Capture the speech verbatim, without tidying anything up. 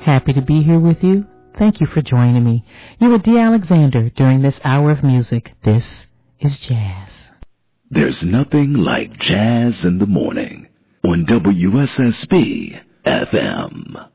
Happy to be here with you. Thank you for joining me. You are D. Alexander during this hour of music. This is Jazz. There's nothing like jazz in the morning on W S S B F M.